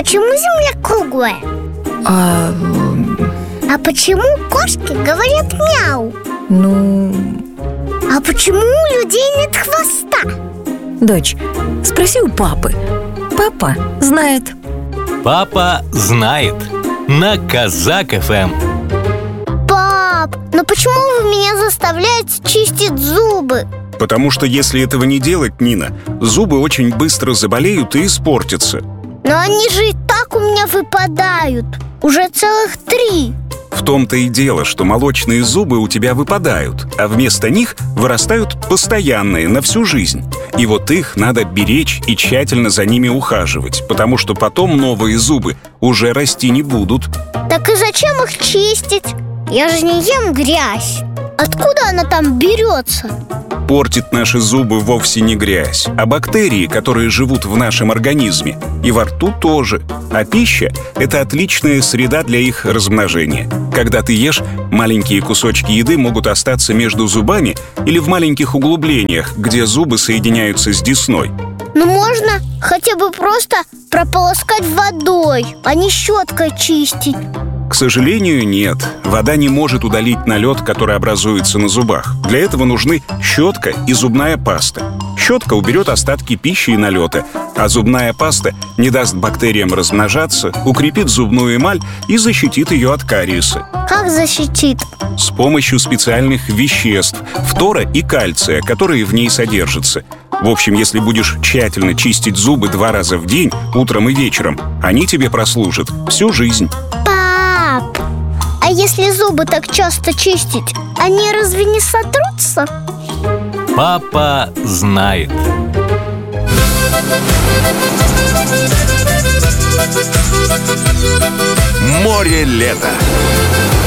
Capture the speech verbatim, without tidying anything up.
почему Земля круглая? А... А почему кошки говорят мяу? Ну... А почему у людей нет хвоста? Дочь, спроси у папы. Папа знает. Папа знает. На Казак эф эм. Пап, но почему вы меня заставляете чистить зубы? Потому что если этого не делать, Нина, зубы очень быстро заболеют и испортятся. Но они же и так у меня выпадают. Уже целых три. В том-то и дело, что молочные зубы у тебя выпадают, а вместо них вырастают постоянные, на всю жизнь. И вот их надо беречь и тщательно за ними ухаживать, потому что потом новые зубы уже расти не будут. Так и зачем их чистить? Я же не ем грязь. Откуда она там берется? Портит наши зубы вовсе не грязь, а бактерии, которые живут в нашем организме. И во рту тоже. А пища – это отличная среда для их размножения. Когда ты ешь, маленькие кусочки еды могут остаться между зубами или в маленьких углублениях, где зубы соединяются с десной. Ну можно хотя бы просто прополоскать водой, а не щеткой чистить. К сожалению, нет. Вода не может удалить налет, который образуется на зубах. Для этого нужны щетка и зубная паста. Щетка уберет остатки пищи и налета, а зубная паста не даст бактериям размножаться, укрепит зубную эмаль и защитит ее от кариеса. Как защитит? С помощью специальных веществ, фтора и кальция, которые в ней содержатся. В общем, если будешь тщательно чистить зубы два раза в день, утром и вечером, они тебе прослужат всю жизнь. Пап, а если зубы так часто чистить, они разве не сотрутся? Папа знает. Море лета.